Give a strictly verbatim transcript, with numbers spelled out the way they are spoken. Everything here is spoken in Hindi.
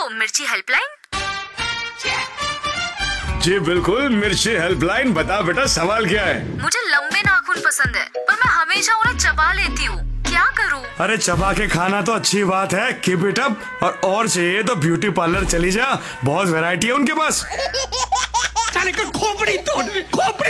मिर्ची हेल्पलाइन। जी बिल्कुल, मिर्ची हेल्पलाइन। बता बेटा, सवाल क्या है? मुझे लंबे नाखून पसंद है पर मैं हमेशा उन्हें चबा लेती हूँ, क्या करूँ? अरे चबा के खाना तो अच्छी बात है, कीप इट अप। और और चाहिए तो ब्यूटी पार्लर चली जा, बहुत वैरायटी है उनके पास। साले का खोपड़ी तोड़ खोपड़ी